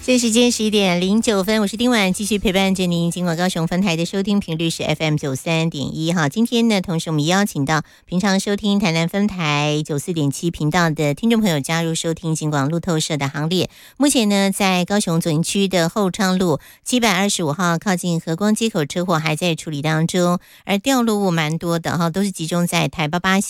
这时间11:09，我是丁婉，继续陪伴着您。尽管高雄分台的收听频率是 FM93.1哈，今天呢，同时我们邀请到平常收听台南分台94.7频道的听众朋友加入收听尽管路透社的行列。目前呢，在高雄左营区的后昌路725号靠近和光街口车祸还在处理当中，而掉落物蛮多的哈，都是集中在台88